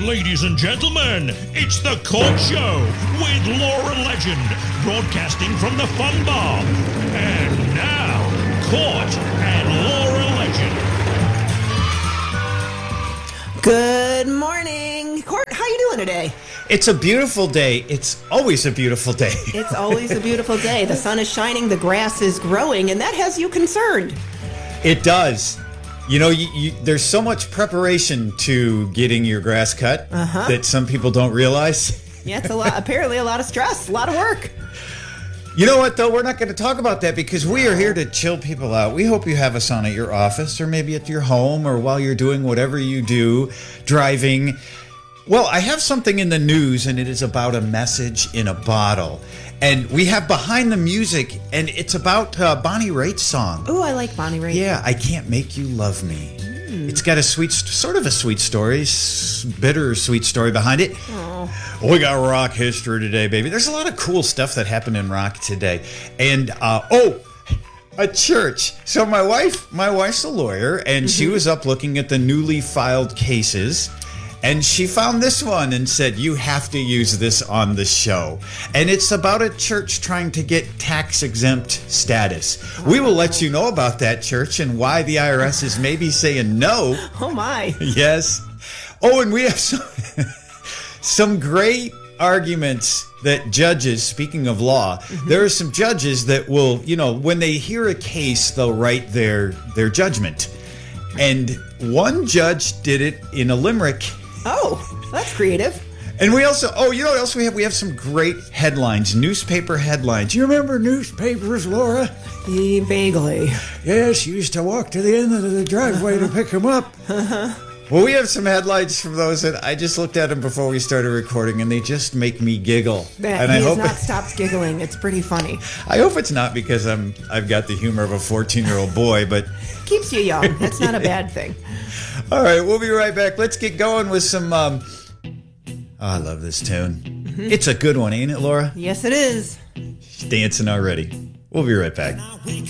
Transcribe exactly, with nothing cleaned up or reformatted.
Ladies and gentlemen, it's the Court Show with Laura Legend, broadcasting from the Fun Bar. And now, Court and Laura Legend. Good morning. Court, how you doing today? It's a beautiful day. It's always a beautiful day. It's always a beautiful day. The sun is shining, the grass is growing, and that has you concerned. It does. You know, you, you, there's so much preparation to getting your grass cut uh-huh. that some people don't realize. Yeah, it's a lot. Apparently a lot of stress, a lot of work. You know what, though? We're not going to talk about that because we are here to chill people out. We hope you have us on at your office or maybe at your home or while you're doing whatever you do, driving. Well, I have something in the news, and it is about a message in a bottle. And we have Behind the Music, and it's about uh, Bonnie Raitt's song. Oh, I like Bonnie Raitt. Yeah, I Can't Make You Love Me. Mm. It's got a sweet, sort of a sweet story, bitter sweet story behind it. Oh. We got rock history today, baby. There's a lot of cool stuff that happened in rock today. And, uh, oh, a church. So my wife, my wife's a lawyer, and mm-hmm. she was up looking at the newly filed cases. And she found this one and said, you have to use this on the show. And it's about a church trying to get tax-exempt status. Oh. We will let you know about that church and why the I R S is maybe saying no. Oh, my. Yes. Oh, and we have some, some great arguments that judges, speaking of law, mm-hmm. there are some judges that will, you know, when they hear a case, they'll write their, their judgment. And one judge did it in a limerick. Oh, that's creative. And we also, oh, you know what else we have? We have some great headlines, newspaper headlines. You remember newspapers, Laura? Yeah, vaguely. Yes, you used to walk to the end of the driveway to pick them up. Uh-huh. Well, we have some headlines from those that I just looked at them before we started recording, and they just make me giggle. That, and he I has hope not it, stopped giggling. It's pretty funny. I hope it's not because I'm, I've got the humor of a fourteen-year-old boy, but... Keeps you young. That's not a bad thing. All right, we'll be right back. Let's get going with some... Um... Oh, I love this tune. Mm-hmm. It's a good one, ain't it, Laura? Yes, it is. She's dancing already. We'll be right back. When I wake